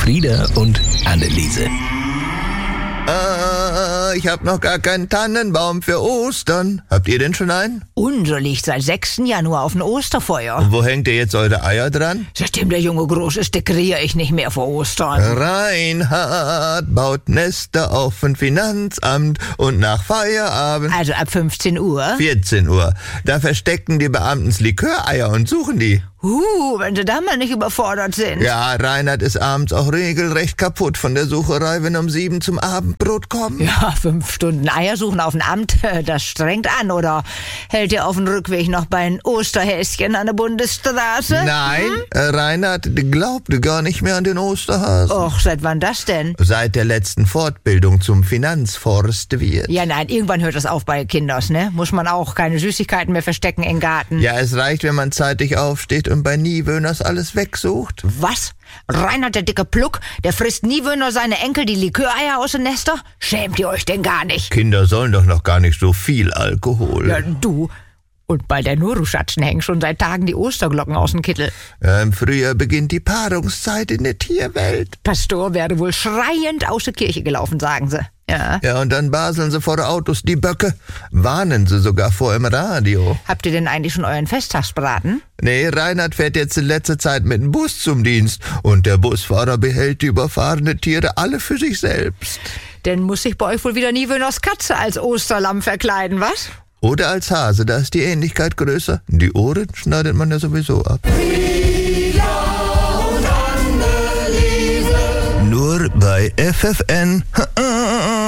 Frieda und Anneliese. Ich hab noch gar keinen Tannenbaum für Ostern. Habt ihr denn schon einen? Unser liegt seit 6. Januar auf dem Osterfeuer. Und wo hängt ihr jetzt eure Eier dran? Seitdem der Junge groß ist, dekoriere ich nicht mehr vor Ostern. Reinhard baut Nester auf dem Finanzamt und nach Feierabend... Also ab 15 Uhr? 14 Uhr. Da verstecken die Beamtens Liköreier und suchen die. Wenn sie da mal nicht überfordert sind. Ja, Reinhard ist abends auch regelrecht kaputt von der Sucherei, wenn um 7 zum Abendbrot kommt. Ja, 5 Stunden Eier suchen auf dem Amt, das strengt an. Oder hält ihr auf dem Rückweg noch bei ein Osterhäschen an der Bundesstraße? Nein, Reinhard glaubte gar nicht mehr an den Osterhasen. Och, seit wann das denn? Seit der letzten Fortbildung zum Finanzforstwirt. Ja, nein, irgendwann hört das auf bei Kinders, ne? Muss man auch keine Süßigkeiten mehr verstecken im Garten. Ja, es reicht, wenn man zeitig aufsteht und bei Niewöhners alles wegsucht. Was? Reinhard, der dicke Pluck, der frisst Niewöhner seine Enkel die Liköreier aus den Nester? Schämt ihr euch denn gar nicht? Kinder sollen doch noch gar nicht so viel Alkohol. Ja, du. Und bei der Nuruschatzen hängen schon seit Tagen die Osterglocken aus dem Kittel. Ja, im Frühjahr beginnt die Paarungszeit in der Tierwelt. Pastor wäre wohl schreiend aus der Kirche gelaufen, sagen sie. Ja. Ja, und dann baseln sie vor Autos die Böcke. Warnen sie sogar vor im Radio. Habt ihr denn eigentlich schon euren Festtagsbraten? Nee, Reinhard fährt jetzt in letzter Zeit mit dem Bus zum Dienst. Und der Busfahrer behält die überfahrene Tiere alle für sich selbst. Denn muss sich bei euch wohl wieder Niewöhners Katze als Osterlamm verkleiden, was? Oder als Hase, da ist die Ähnlichkeit größer. Die Ohren schneidet man ja sowieso ab. Nur bei FFN.